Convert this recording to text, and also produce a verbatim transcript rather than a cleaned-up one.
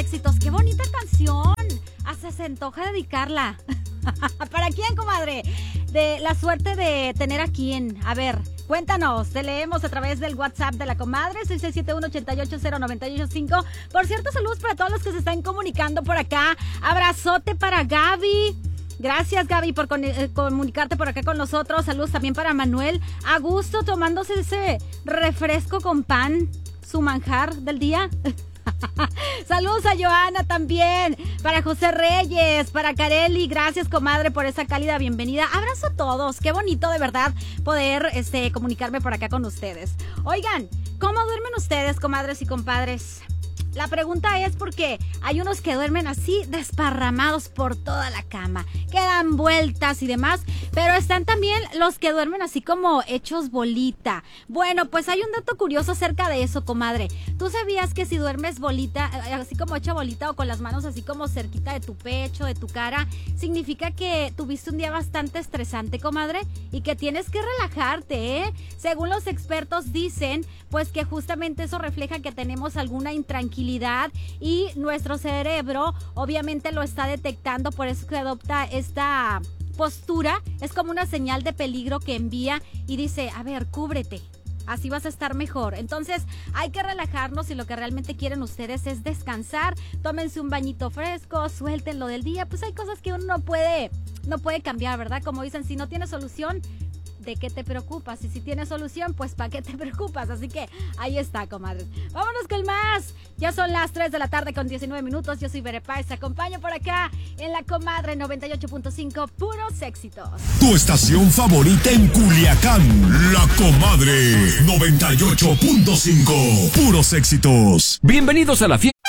éxitos. ¡Qué bonita canción! Hasta se antoja dedicarla. ¿Para quién, comadre? De la suerte de tener a quién. A ver, cuéntanos. Te leemos a través del WhatsApp de la comadre, seis seis siete uno, ocho ocho cero, nueve ocho cinco. Por cierto, saludos para todos los que se están comunicando por acá. Abrazote para Gaby. Gracias, Gaby, por con, eh, comunicarte por acá con nosotros. Saludos también para Manuel. A gusto tomándose ese refresco con pan, su manjar del día. Saludos a Joana también, para José Reyes, para Kareli, gracias, comadre, por esa cálida bienvenida. Abrazo a todos, qué bonito de verdad poder este, comunicarme por acá con ustedes. Oigan, ¿cómo duermen ustedes, comadres y compadres? La pregunta es porque hay unos que duermen así desparramados por toda la cama, que dan vueltas y demás, pero están también los que duermen así como hechos bolita. Bueno, pues hay un dato curioso acerca de eso, comadre. ¿Tú sabías que si duermes bolita, así como hecha bolita o con las manos así como cerquita de tu pecho, de tu cara, significa que tuviste un día bastante estresante, comadre? Y que tienes que relajarte, ¿eh? Según los expertos dicen, pues que justamente eso refleja que tenemos alguna intranquilidad y nuestro cerebro obviamente lo está detectando, por eso que adopta esta postura. Es como una señal de peligro que envía y dice, a ver, cúbrete, así vas a estar mejor. Entonces hay que relajarnos y lo que realmente quieren ustedes es descansar. Tómense un bañito fresco, suéltenlo del día. Pues hay cosas que uno no puede, no puede cambiar, ¿verdad? Como dicen, si no tiene solución, ¿de qué te preocupas? Y si tienes solución, pues ¿para qué te preocupas? Así que ahí está, comadres. Vámonos con más. Ya son las tres de la tarde con diecinueve minutos. Yo soy Bere Páez. Te acompaño por acá en La Comadre noventa y ocho punto cinco. Puros éxitos. Tu estación favorita en Culiacán. La Comadre noventa y ocho punto cinco. Puros éxitos. Bienvenidos a la fiesta.